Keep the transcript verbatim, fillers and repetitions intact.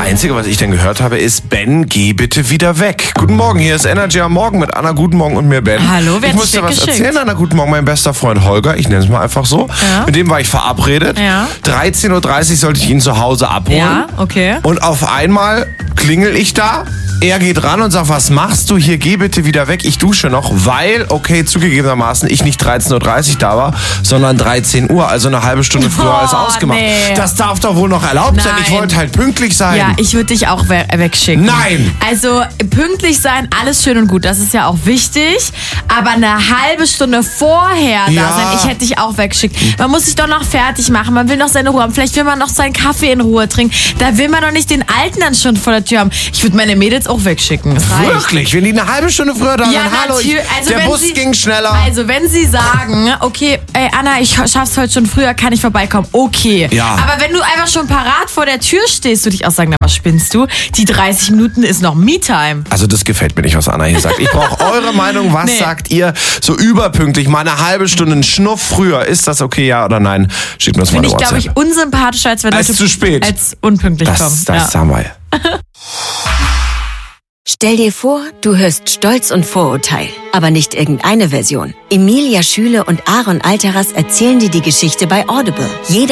Einzige, was ich dann gehört habe, ist, Ben, geh bitte wieder weg. Guten Morgen, hier ist Energy am Morgen mit Anna. Guten Morgen und mir, Ben. Hallo, wer Ich hat muss dich dir was weggeschickt? erzählen, Anna. Guten Morgen, mein bester Freund Holger. Ich nenne es mal einfach so. Ja. Mit dem war ich verabredet. Ja. dreizehn Uhr dreißig sollte ich ihn zu Hause abholen. Ja, okay. Und auf einmal klingel ich da. Er geht ran und sagt, was machst du hier? Geh bitte wieder weg. Ich dusche noch, weil, okay, zugegebenermaßen, ich nicht dreizehn Uhr dreißig da war, sondern dreizehn Uhr, also eine halbe Stunde früher Oh, als ausgemacht. nee. Das darf doch wohl noch erlaubt sein. Ich Nein. wollte halt pünktlich sein. Ja, ich würde dich auch we wegschicken. Nein! Also pünktlich sein, alles schön und gut, das ist ja auch wichtig. Aber eine halbe Stunde vorher Ja. da sein, ich hätte dich auch weggeschickt. Man muss sich doch noch fertig machen, man will noch seine Ruhe haben. Vielleicht will man noch seinen Kaffee in Ruhe trinken. Da will man doch nicht den Alten dann schon vor der Tür haben. Ich würde meine Mädels auch wegschicken. Das reicht. Wirklich? Wenn die eine halbe Stunde früher da Ja, sind, hallo, ich, natürlich. Also der wenn Bus Sie- ging schneller. Also wenn sie sagen, okay, ey Anna, ich schaff's heute schon früher, kann ich vorbeikommen, okay. Ja. Aber wenn du einfach schon parat vor der Tür stehst, du dich auch sagen, na was spinnst du? Die dreißig Minuten ist noch Me-Time. Also das gefällt mir nicht, was Anna hier sagt. Ich brauche eure Meinung. Was Nee. sagt ihr? So überpünktlich, mal eine halbe Stunde, einen Schnuff früher. Ist das okay, ja oder nein? Schickt mir das mal Finde eine ich, glaube WhatsApp. ich, unsympathischer, als wenn Als Leute zu spät. als unpünktlich kommen. Das, das ja. haben wir. Stell dir vor, du hörst Stolz und Vorurteil, aber nicht irgendeine Version. Emilia Schüle und Aaron Alteras erzählen dir die Geschichte bei Audible. Jede